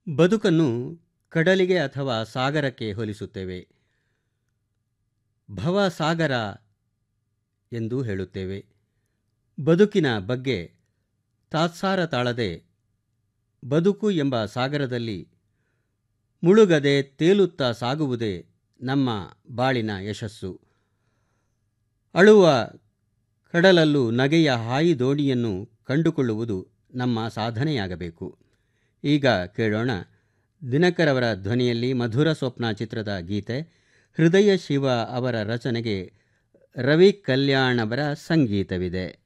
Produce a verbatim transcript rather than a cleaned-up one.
ಬದುಕನ್ನು ಕಡಲಿಗೆ ಅಥವಾ ಸಾಗರಕ್ಕೆ ಹೋಲಿಸುತ್ತೇವೆ. ಭವಸಾಗರ ಎಂದು ಹೇಳುತ್ತೇವೆ. ಬದುಕಿನ ಬಗ್ಗೆ ತಾತ್ಸಾರ ತಾಳದೆ ಬದುಕು ಎಂಬ ಸಾಗರದಲ್ಲಿ ಮುಳುಗದೆ ತೇಲುತ್ತಾ ಸಾಗುವುದೇ ನಮ್ಮ ಬಾಳಿನ ಯಶಸ್ಸು. ಅಳುವ ಕಡಲಲ್ಲೂ ನಗೆಯ ಹಾಯಿ ದೋಣಿಯನ್ನು ಕಂಡುಕೊಳ್ಳುವುದು ನಮ್ಮ ಸಾಧನೆಯಾಗಬೇಕು. ಈಗ ಕೇಳೋಣ ದಿನಕರವರ ಧ್ವನಿಯಲ್ಲಿ ಮಧುರ ಸ್ವಪ್ನ ಚಿತ್ರದ ಗೀತೆ. ಹೃದಯ ಶಿವ ಅವರ ರಚನೆಗೆ ರವಿ ಕಲ್ಯಾಣ್ ಅವರ ಸಂಗೀತವಿದೆ.